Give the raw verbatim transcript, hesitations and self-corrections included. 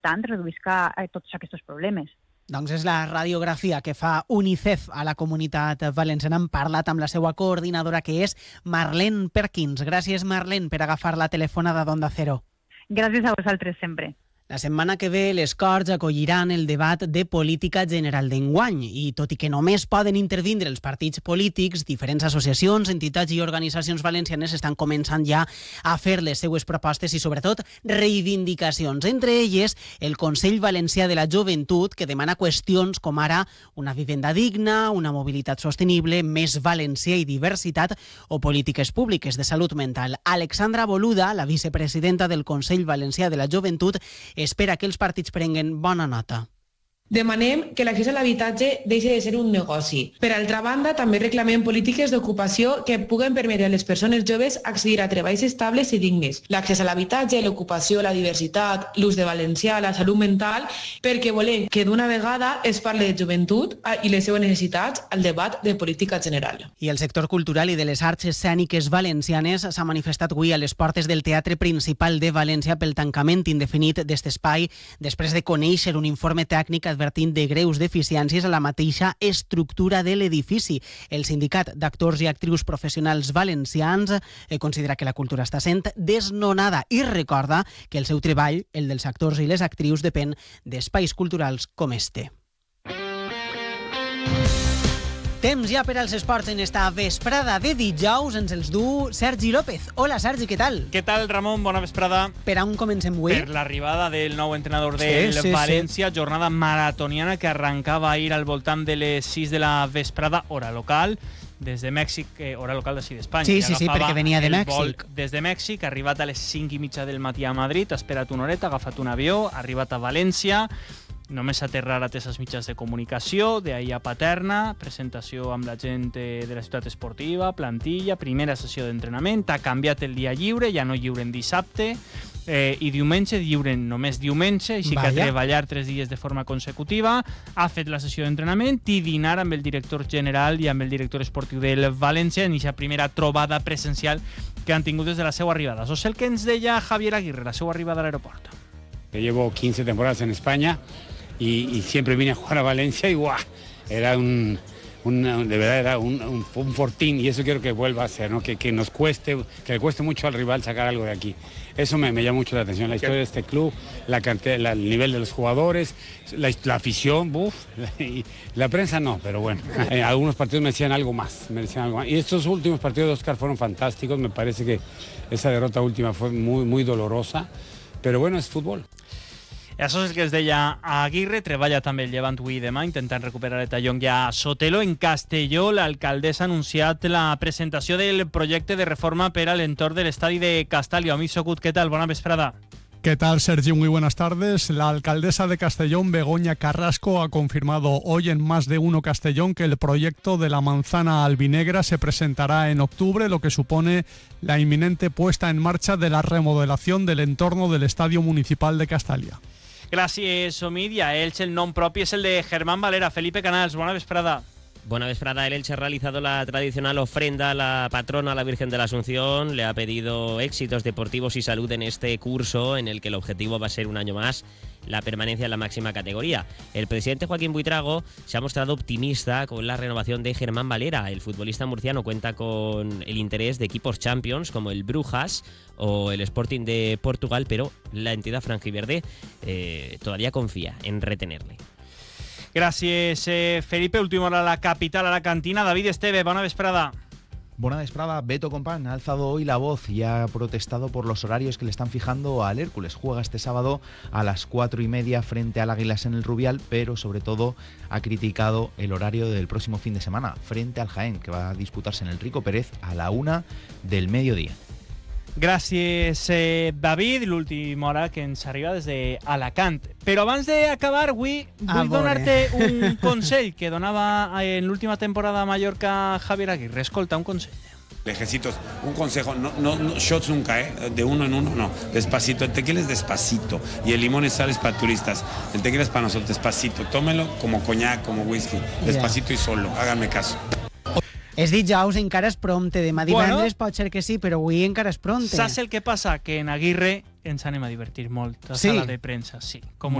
tant reduïsca tots aquests problemes. Doncs és la radiografia que fa UNICEF a la comunitat valenciana. Hem parlat amb la seva coordinadora, que és Marlene Perkins. Gràcies, Marlene, per agafar la telefonada d'Onda Cero. Gràcies a vosaltres sempre. La setmana que ve les Corts acolliran el debat de política general d'enguany i tot i que només poden intervindre els partits polítics, diferents associacions, entitats i organitzacions valencianes estan començant ja a fer les seues propostes i sobretot reivindicacions. Entre elles el Consell Valencià de la Joventut, que demana qüestions com ara una vivenda digna, una mobilitat sostenible, més valencià i diversitat o polítiques públiques de salut mental. Alexandra Boluda, la vicepresidenta del Consell Valencià de la Joventut, espera que els partits prenguen bona nota. Demanem que l'accés a l'habitatge deixi de ser un negoci. Per altra banda, també reclamem polítiques d'ocupació que puguen permetre a les persones joves accedir a treballs estables i dignes. L'accés a l'habitatge, l'ocupació, la diversitat, l'ús de valencià, la salut mental, perquè volem que d'una vegada es parli de joventut i les seves necessitats al debat de política general. I el sector cultural i de les arts escèniques valencianes s'ha manifestat avui a les portes del Teatre Principal de València pel tancament indefinit d'aquest espai després de conèixer un informe tècnic advertint de greus deficiències a la mateixa estructura de l'edifici. El sindicat d'actors i actrius professionals valencians eh, considera que la cultura està sent desnonada i recorda que el seu treball, el dels actors i les actrius, depèn d'espais culturals com este. Temps ja per als esports en esta vesprada de dijous. Ens els du Sergi López. Hola, Sergi, què tal? Què tal, Ramon? Bona vesprada. Per on comencem avui? Per l'arribada del nou entrenador del sí, sí, València, sí. Jornada maratoniana que arrencava ahir al voltant de les sis de la vesprada, hora local, des de Mèxic, eh, hora local d'ací d'Espanya. Sí, sí, sí, perquè venia de Mèxic. Des de Mèxic, ha arribat a les cinc i mitja del matí a Madrid, ha esperat una horeta, ha agafat un avió, ha arribat a València, només aterrar a teses mitjans de comunicació, d'ahir a Paterna, presentació amb la gent de la ciutat esportiva, plantilla, primera sessió d'entrenament, ha canviat el dia lliure, ja no lliuren dissabte, eh, i diumenge lliuren només diumenge, així que a treballar tres dies de forma consecutiva. Ha fet la sessió d'entrenament i dinar amb el director general i amb el director esportiu del València en aquesta primera trobada presencial que han tingut des de la seva arribada. Això és el que ens deia Javier Aguirre, la seva arribada a l'aeroport. Llevo quince temporadas en España y, y siempre vine a jugar a Valencia y ¡guau! Era un, un, de verdad era un, un, un fortín, y eso quiero que vuelva a ser, ¿no? que, que nos cueste, que le cueste mucho al rival sacar algo de aquí. Eso me, me llama mucho la atención, la historia de este club, la cantidad, la, el nivel de los jugadores, la, la afición, buf, y la prensa no, pero bueno, eh, algunos partidos me decían algo más, me decían algo más. Y estos últimos partidos de Óscar fueron fantásticos, me parece que esa derrota última fue muy, muy dolorosa, pero bueno, es fútbol. Això és el que es deia Aguirre. Treballa també el Llevant avui i demà intentant recuperar el tallón ja a Sotelo. En Castelló, l'alcaldessa ha anunciat la presentació del projecte de reforma per a l'entorn de l'estadi de Castalia. Omi Socut, què tal? Bona vesprada. ¿Qué tal, Sergi? Muy buenas tardes. La alcaldesa de Castellón, Begoña Carrasco, ha confirmado hoy en Más de Uno Castellón que el proyecto de la manzana albinegra se presentará en octubre, lo que supone la inminente puesta en marcha de la remodelación del entorno del Estadio Municipal de Castalia. Gràcies, Omid. I a Elche el nom propi és el de Germán Valera. Felipe Canals, bona vesprada. Buena vesprada. El Elche ha realizado la tradicional ofrenda a la patrona, la Virgen de la Asunción. Le ha pedido éxitos deportivos y salud en este curso, en el que el objetivo va a ser un año más la permanencia en la máxima categoría. El presidente Joaquín Buitrago se ha mostrado optimista con la renovación de Germán Valera. El futbolista murciano cuenta con el interés de equipos Champions como el Brujas o el Sporting de Portugal, pero la entidad franjiverde eh, todavía confía en retenerle. Gràcies, eh, Felipe. Última hora a la capital, a la cantina. David Esteve, bona vesprada. Buena vesprada. Beto Compán ha alzado hoy la voz y ha protestado por los horarios que le están fijando al Hércules. Juega este sábado a las cuatro y media frente al Águilas en el Rubial, pero sobre todo ha criticado el horario del próximo fin de semana frente al Jaén, que va a disputarse en el Rico Pérez a la una del mediodía. Gràcies, eh, David. L'última hora que ens arriba des d'Alacant. Però abans d'acabar, avui vull donar-te un consell que donava en l'última temporada a Mallorca Javier Aguirre. Escolta, un consell. Lejecitos, un consejo, no, no, no shots nunca, ¿eh? De uno en uno, no, despacito. El tequila es despacito y el limón y sal es para turistas. El tequila es para nosotros, despacito. Tómelo como coñac, como whisky, despacito yeah. Y solo, háganme caso. És dijous, encara és prompte. Demà divendres Bueno. pot ser que sí, però avui encara és prompte. Saps el que passa? Que en Aguirre ens anem a divertir molt a Sí. sala de premsa, sí. Com